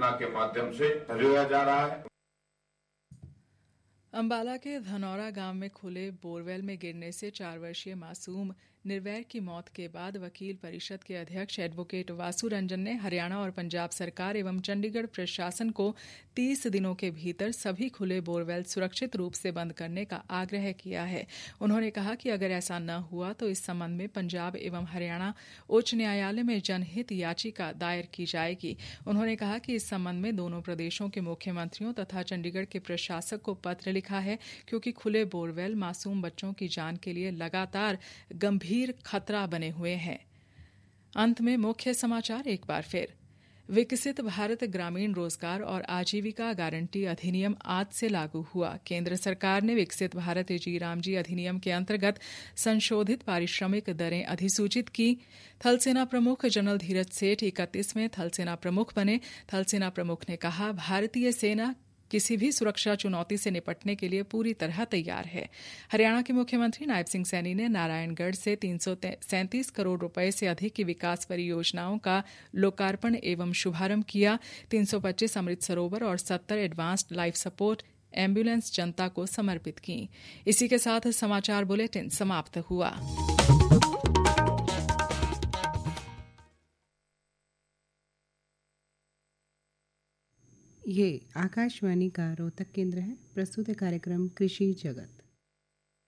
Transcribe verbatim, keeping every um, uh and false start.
योजना के माध्यम से संजोया जा रहा है। अंबाला के धनौरा गांव में खुले बोरवेल में गिरने से चार वर्षीय मासूम निर्वैर की मौत के बाद वकील परिषद के अध्यक्ष एडवोकेट वासु रंजन ने हरियाणा और पंजाब सरकार एवं चंडीगढ़ प्रशासन को तीस दिनों के भीतर सभी खुले बोरवेल सुरक्षित रूप से बंद करने का आग्रह किया है। उन्होंने कहा कि अगर ऐसा न हुआ तो इस संबंध में पंजाब एवं हरियाणा उच्च न्यायालय में जनहित याचिका दायर की जाएगी। उन्होंने कहा कि इस संबंध में दोनों प्रदेशों के मुख्यमंत्रियों तथा चंडीगढ़ के प्रशासक को पत्र लिखा है, क्योंकि खुले बोरवेल मासूम बच्चों की जान के लिए लगातार गंभीर खतरा बने हुए हैं। अंत में मुख्य समाचार एक बार फिर। विकसित भारत ग्रामीण रोजगार और आजीविका गारंटी अधिनियम आज से लागू हुआ। केंद्र सरकार ने विकसित भारत जी राम जी अधिनियम के अंतर्गत संशोधित पारिश्रमिक दरें अधिसूचित की। थल सेना प्रमुख जनरल धीरज सेठ इकतीसवें थल सेना प्रमुख बने। थल सेना प्रमुख ने कहा, भारतीय सेना किसी भी सुरक्षा चुनौती से निपटने के लिए पूरी तरह तैयार है। हरियाणा के मुख्यमंत्री नायब सिंह सैनी ने नारायणगढ़ से तीन सौ सैंतीस करोड़ रुपए से अधिक की विकास परियोजनाओं का लोकार्पण एवं शुभारंभ किया। तीन सौ पच्चीस अमृत सरोवर और सत्तर एडवांस्ड लाइफ सपोर्ट एम्बुलेंस जनता को समर्पित की। इसी के साथ समाचार बुलेटिन समाप्त हुआ। ये आकाशवाणी का रोहतक केंद्र है। प्रस्तुत है कार्यक्रम कृषि जगत।